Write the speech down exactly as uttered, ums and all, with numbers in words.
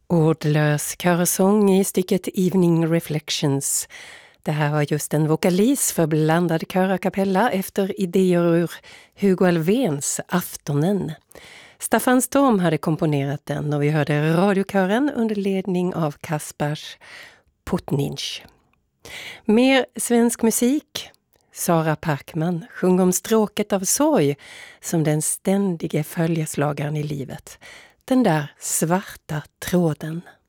Ordlös körsång i stycket Evening Reflections. Det här var just en vokalis för blandad kör a cappella efter idéer ur Hugo Alfvéns Aftonen. Staffan Storm hade komponerat den och vi hörde radiokören under ledning av Kaspars Putninch. Mer svensk musik. Sara Parkman sjunger om stråket av sorg som den ständige följeslagaren i livet. Den där svarta tråden.